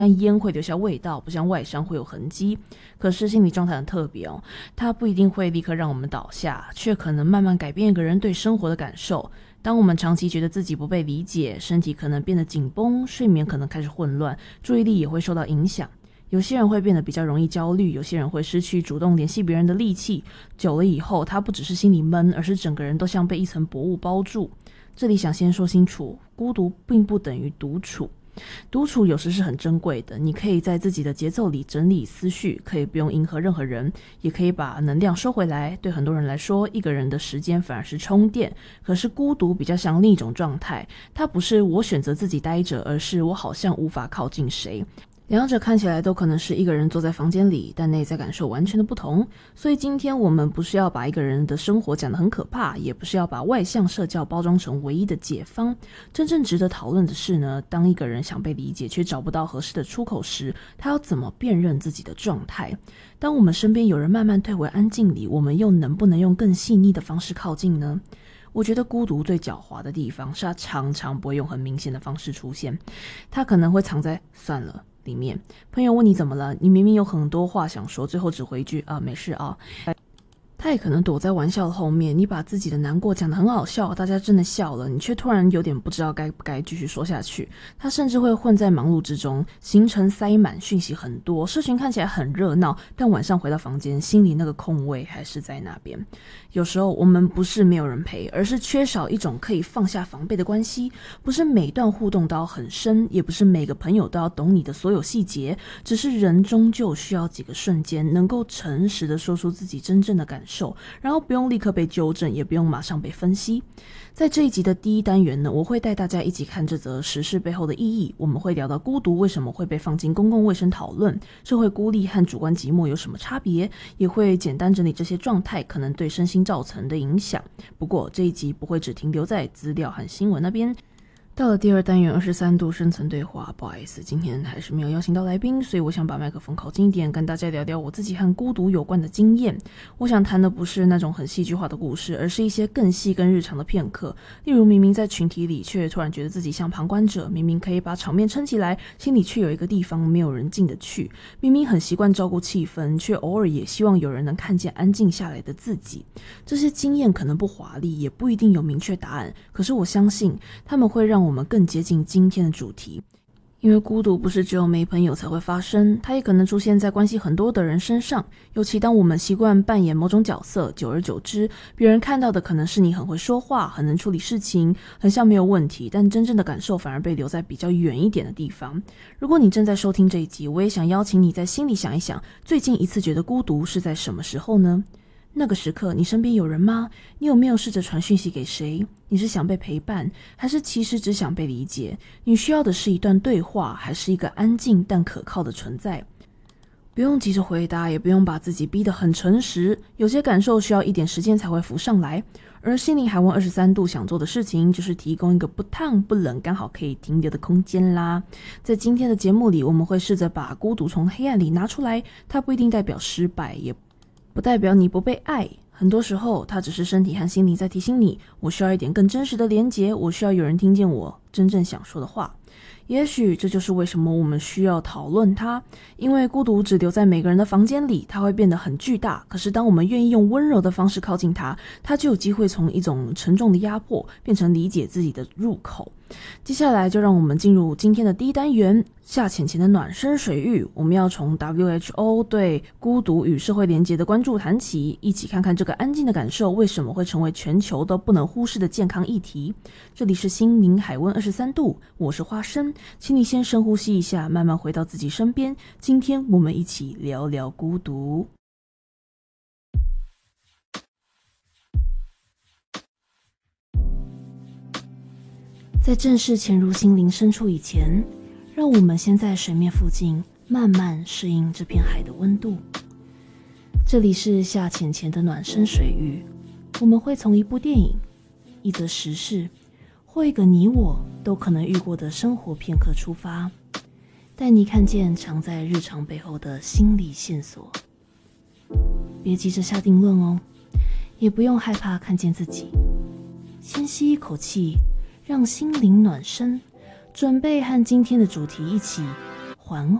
但烟会留下味道，不像外伤会有痕迹。可是心理状态很特别哦，它不一定会立刻让我们倒下，却可能慢慢改变一个人对生活的感受。当我们长期觉得自己不被理解，身体可能变得紧绷，睡眠可能开始混乱，注意力也会受到影响。有些人会变得比较容易焦虑，有些人会失去主动联系别人的力气。久了以后，他不只是心里闷，而是整个人都像被一层薄雾包住。这里想先说清楚，孤独并不等于独处。独处有时是很珍贵的，你可以在自己的节奏里整理思绪，可以不用迎合任何人，也可以把能量收回来。对很多人来说，一个人的时间反而是充电。可是孤独比较像另一种状态，它不是我选择自己待着，而是我好像无法靠近谁。两者看起来都可能是一个人坐在房间里，但内在感受完全的不同。所以今天我们不是要把一个人的生活讲得很可怕，也不是要把外向社交包装成唯一的解方。真正值得讨论的是呢，当一个人想被理解却找不到合适的出口时，他要怎么辨认自己的状态？当我们身边有人慢慢退回安静里，我们又能不能用更细腻的方式靠近呢？我觉得孤独最狡猾的地方是它常常不会用很明显的方式出现，它可能会藏在算了里面。朋友问你怎么了，你明明有很多话想说，最后只回一句没事啊。他也可能躲在玩笑的后面，你把自己的难过讲得很好笑，大家真的笑了，你却突然有点不知道该不该继续说下去。他甚至会混在忙碌之中，行程塞满，讯息很多，社群看起来很热闹，但晚上回到房间，心里那个空位还是在那边。有时候我们不是没有人陪，而是缺少一种可以放下防备的关系。不是每段互动都要很深，也不是每个朋友都要懂你的所有细节，只是人终究需要几个瞬间能够诚实的说出自己真正的感受，然后不用立刻被纠正，也不用马上被分析。在这一集的第一单元呢，我会带大家一起看这则时事背后的意义。我们会聊到孤独为什么会被放进公共卫生讨论，社会孤立和主观寂寞有什么差别，也会简单整理这些状态可能对身心造成的影响。不过这一集不会只停留在资料和新闻那边。到了第二单元23度深层对话，不好意思，今天还是没有邀请到来宾，所以我想把麦克风靠近一点，跟大家聊聊我自己和孤独有关的经验。我想谈的不是那种很戏剧化的故事，而是一些更细更日常的片刻。例如明明在群体里，却突然觉得自己像旁观者，明明可以把场面撑起来，心里却有一个地方没有人进得去。明明很习惯照顾气氛，却偶尔也希望有人能看见安静下来的自己。这些经验可能不华丽，也不一定有明确答案，可是我相信他们会让我们更接近今天的主题。因为孤独不是只有没朋友才会发生，它也可能出现在关系很多的人身上。尤其当我们习惯扮演某种角色，久而久之，别人看到的可能是你很会说话，很能处理事情，很像没有问题，但真正的感受反而被留在比较远一点的地方。如果你正在收听这一集，我也想邀请你在心里想一想，最近一次觉得孤独是在什么时候呢？那个时刻你身边有人吗？你有没有试着传讯息给谁？你是想被陪伴，还是其实只想被理解？你需要的是一段对话，还是一个安静但可靠的存在？不用急着回答，也不用把自己逼得很诚实，有些感受需要一点时间才会浮上来。而心灵海温23度想做的事情，就是提供一个不烫不冷，刚好可以停留的空间啦。在今天的节目里，我们会试着把孤独从黑暗里拿出来，它不一定代表失败，也不代表你不被爱，很多时候它只是身体和心灵在提醒你，我需要一点更真实的连结，我需要有人听见我真正想说的话。也许这就是为什么我们需要讨论它，因为孤独只留在每个人的房间里，它会变得很巨大，可是当我们愿意用温柔的方式靠近它，它就有机会从一种沉重的压迫变成理解自己的入口。接下来就让我们进入今天的第一单元，夏浅浅的暖身水域。我们要从 WHO 对孤独与社会连结的关注谈起，一起看看这个安静的感受为什么会成为全球都不能忽视的健康议题。这里是心灵海温23度，我是花生，请你先深呼吸一下，慢慢回到自己身边。今天我们一起聊聊孤独。在正式潜入心灵深处以前，让我们先在水面附近慢慢适应这片海的温度。这里是夏浅浅的暖身水域，我们会从一部电影、一则时事或一个你我都可能遇过的生活片刻出发，带你看见藏在日常背后的心理线索。别急着下定论哦，也不用害怕看见自己。先吸一口气，让心灵暖身，准备和今天的主题一起缓